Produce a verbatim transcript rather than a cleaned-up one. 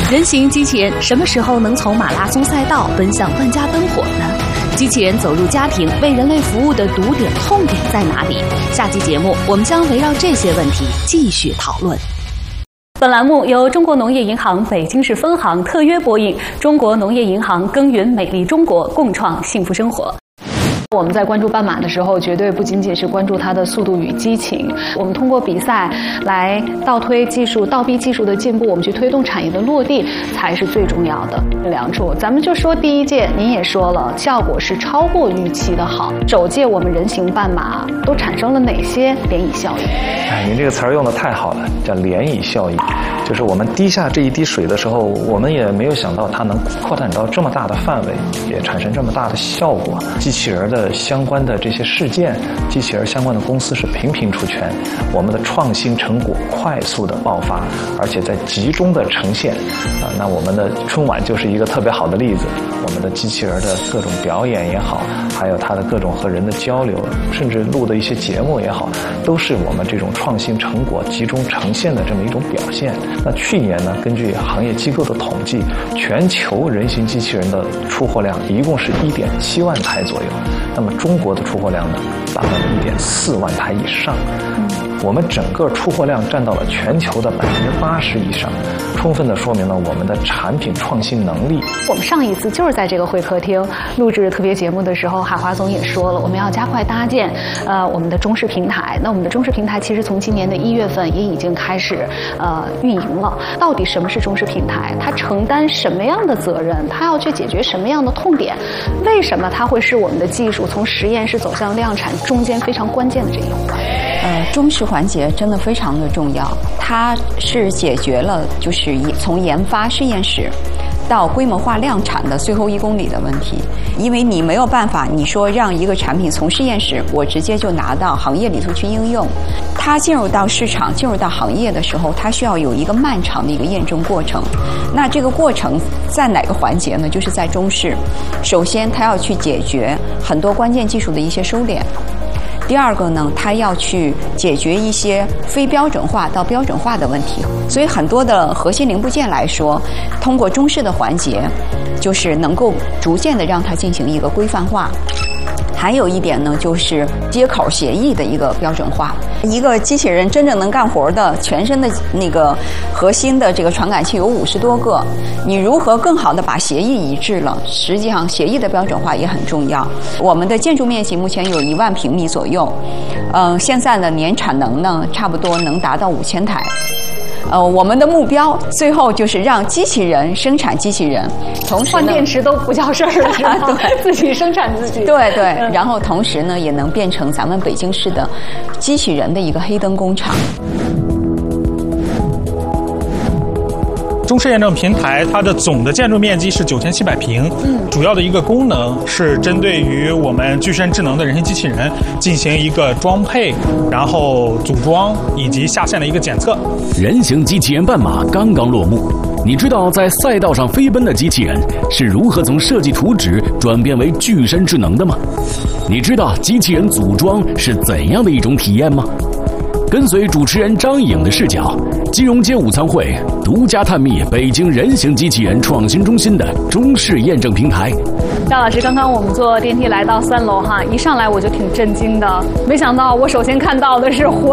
人形机器人什么时候能从马拉松赛道奔向万家灯火呢？机器人走入家庭，为人类服务的堵点、痛点在哪里？下期节目我们将围绕这些问题继续讨论。本栏目由中国农业银行北京市分行特约播映，中国农业银行耕耘美丽中国，共创幸福生活。我们在关注斑马的时候，绝对不仅仅是关注它的速度与激情。我们通过比赛来倒推技术、倒逼技术的进步，我们去推动产业的落地，才是最重要的。梁处，咱们就说第一届，您也说了，效果是超过预期的好。首届我们人形斑马都产生了哪些涟漪效应？ 哎，您这个词儿用的太好了，叫涟漪效应。就是我们滴下这一滴水的时候，我们也没有想到它能扩展到这么大的范围，也产生这么大的效果。机器人的相关的这些事件，机器人相关的公司是频频出拳，我们的创新成果快速的爆发，而且在集中的呈现。啊，那我们的春晚就是一个特别好的例子。我们的机器人的各种表演也好，还有它的各种和人的交流，甚至录的一些节目也好，都是我们这种创新成果集中呈现的这么一种表现。那去年呢，根据行业机构的统计，全球人形机器人的出货量一共是一点七万台左右。那么中国的出货量呢，达到了一点四万台以上。我们整个出货量占到了全球的百分之八十以上，充分的说明了我们的产品创新能力。 我们上一次就是在这个会客厅录制特别节目的时候，海华总也说了，我们要加快搭建呃我们的中视平台。那我们的中视平台其实从今年的一月份也已经开始呃运营了。到底什么是中视平台？它承担什么样的责任？它要去解决什么样的痛点？为什么它会是我们的技术从实验室走向量产中间非常关键的这一环？ 呃，中视环节真的非常的重要，它是解决了就是从研发实验室到规模化量产的最后一公里的问题。因为你没有办法，你说让一个产品从实验室我直接就拿到行业里头去应用，它进入到市场、进入到行业的时候，它需要有一个漫长的一个验证过程。那这个过程在哪个环节呢？就是在中视。首先，它要去解决很多关键技术的一些收敛。第二个呢，它要去解决一些非标准化到标准化的问题。所以很多的核心零部件来说，通过中视的环节，就是能够逐渐的让它进行一个规范化。还有一点呢，就是接口协议的一个标准化。一个机器人真正能干活的全身的那个核心的这个传感器有五十多个，你如何更好的把协议一致了？实际上协议的标准化也很重要。我们的建筑面积目前有一万平米左右，嗯、呃，现在的年产能呢，差不多能达到五千台。呃，我们的目标最后就是让机器人生产机器人，同时换电池都不叫事儿了，是吧？对，自己生产自己。 对对，然后同时呢，也能变成咱们北京市的机器人的一个黑灯工厂。 中视验证平台它的总的建筑面积是九千七百平，嗯，主要的一个功能是针对于我们具身智能的人形机器人进行一个装配，然后组装以及下线的一个检测。 人形机器人斑马刚刚落幕，你知道在赛道上飞奔的机器人是如何从设计图纸转变为具身智能的吗？你知道机器人组装是怎样的一种体验吗？跟随主持人张颖的视角，金融街午餐会独家探秘北京人形机器人创新中心的中视验证平台。 赵老师，刚刚我们坐电梯来到三楼哈，一上来我就挺震惊的，没想到我首先看到的是活